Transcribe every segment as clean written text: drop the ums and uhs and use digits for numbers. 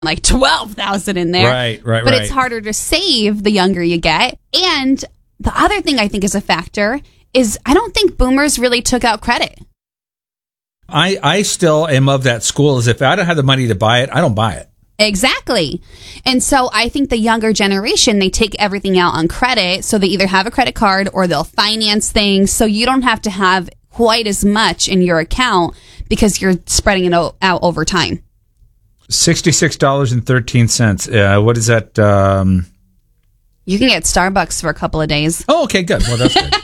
like 12,000 in there. Right. But it's harder to save the younger you get. And the other thing I think is a factor is I don't think boomers really took out credit. I still am of that school, as if I don't have the money to buy it, I don't buy it. Exactly. And so I think the younger generation, they take everything out on credit. So they either have a credit card or they'll finance things. So you don't have to have quite as much in your account because you're spreading it out over time. $66.13. What is that? You can get Starbucks for a couple of days. Oh, okay, good. Well, that's good.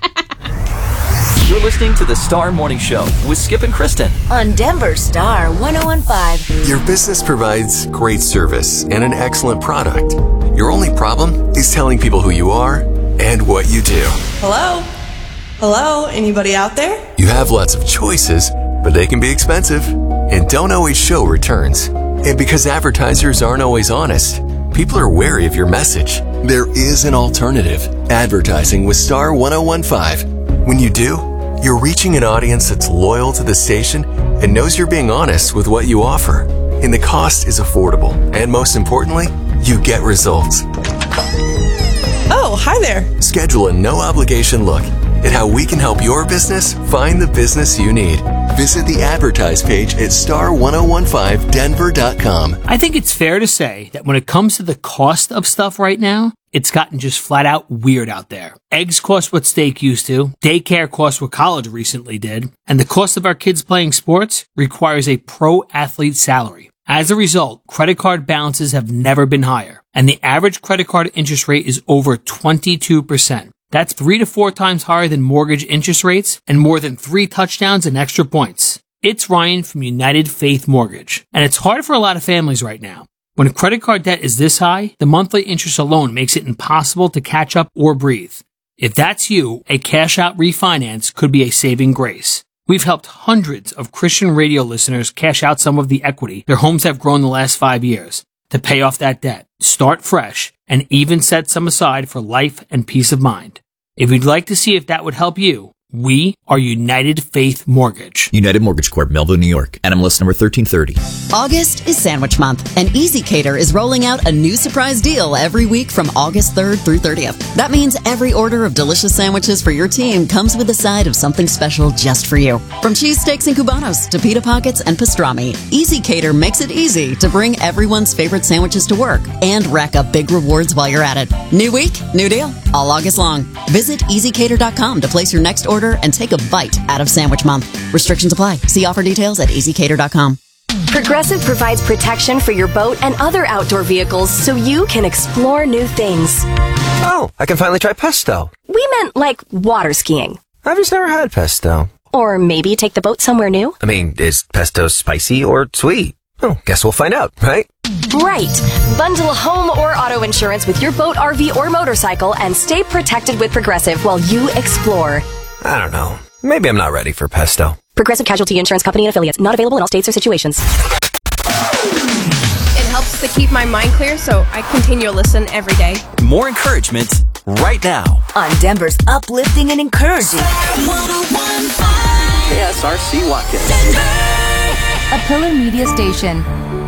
You're listening to the Star Morning Show with Skip and Kristen on Denver Star 101.5. Your business provides great service and an excellent product. Your only problem is telling people who you are and what you do. Hello? Hello? Anybody out there? You have lots of choices, but they can be expensive and don't always show returns. And because advertisers aren't always honest, people are wary of your message. There is an alternative. Advertising with Star 101.5. When you do, you're reaching an audience that's loyal to the station and knows you're being honest with what you offer. And the cost is affordable. And most importantly, you get results. Oh, hi there. Schedule a no-obligation look at how we can help your business find the business you need. Visit the advertise page at star1015denver.com. I think it's fair to say that when it comes to the cost of stuff right now, it's gotten just flat out weird out there. Eggs cost what steak used to, daycare costs what college recently did, and the cost of our kids playing sports requires a pro athlete salary. As a result, credit card balances have never been higher, and the average credit card interest rate is over 22%. That's 3 to 4 times higher than mortgage interest rates and more than 3 touchdowns and extra points. It's Ryan from United Faith Mortgage, and it's hard for a lot of families right now. When credit card debt is this high, the monthly interest alone makes it impossible to catch up or breathe. If that's you, a cash-out refinance could be a saving grace. We've helped hundreds of Christian radio listeners cash out some of the equity their homes have grown the last 5 years to pay off that debt, start fresh, and even set some aside for life and peace of mind. If you'd like to see if that would help you, we are United Faith Mortgage. United Mortgage Corp, Melville, New York. NMLS number 1330. August is Sandwich Month, and Easy Cater is rolling out a new surprise deal every week from August 3rd through 30th. That means every order of delicious sandwiches for your team comes with a side of something special just for you. From cheesesteaks and cubanos to pita pockets and pastrami, Easy Cater makes it easy to bring everyone's favorite sandwiches to work and rack up big rewards while you're at it. New week, new deal, all August long. Visit EasyCater.com to place your next order and take a bite out of Sandwich Month. Restrictions apply. See offer details at EasyCater.com. Progressive provides protection for your boat and other outdoor vehicles so you can explore new things. Oh, I can finally try pesto. We meant like water skiing. I've just never had pesto. Or maybe take the boat somewhere new. I mean, is pesto spicy or sweet? Oh, guess we'll find out, right? Right. Bundle home or auto insurance with your boat, RV, or motorcycle and stay protected with Progressive while you explore. I don't know. Maybe I'm not ready for pesto. Progressive Casualty Insurance Company and Affiliates. Not available in all states or situations. It helps to keep my mind clear, so I continue to listen every day. More encouragement right now on Denver's uplifting and encouraging KSRC Watkins. A Pillar Media Station.